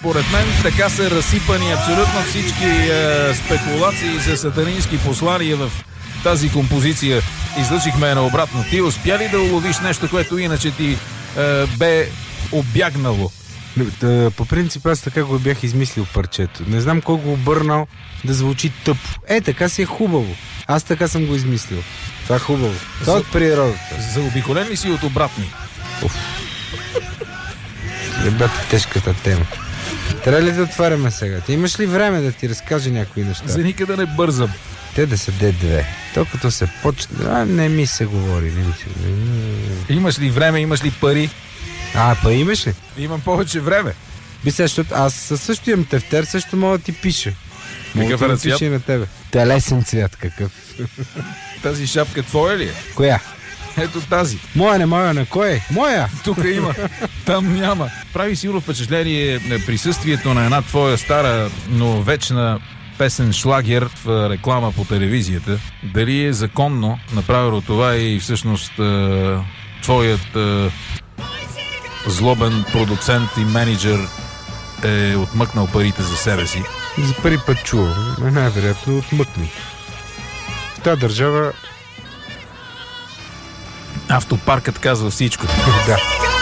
според мен така са разсипани абсолютно всички спекулации за сатанински послания в тази композиция. Излъчихме на обратно. Ти успя ли да уловиш нещо, което иначе ти бе обягнало? По принцип аз така го бях измислил парчето. Не знам кой го обърнал да звучи тъпо. Така си е хубаво. Аз така съм го измислил. Това е хубаво. Това от природата. Заобиколен ли си от обратни? Ребята, тежката тема. Трябва ли да отваряме сега? Ти имаш ли време да ти разкажа някои неща? За никъде не бързам. Те да са Д2. То като се почне... не ми се говори. Имаш ли време, имаш ли пари? Па имаш ли? Имам повече време. Защото аз също имам тефтер, също мога да ти пиша. Какъв е цвят? И на тебе. Телесен цвят какъв. Тази шапка твоя ли е? Коя? Ето тази. Моя, на кой е? Моя! Тук има, там няма. Прави сигурно впечатление присъствието на една твоя стара, но вечна песен шлагер в реклама по телевизията. Дали е законно направило това и всъщност твоят злобен продуцент и менеджер е отмъкнал парите за себе си? За първи път чувам. Най-вероятно отмъкни. В тази държава автопаркът казва всичко. Да.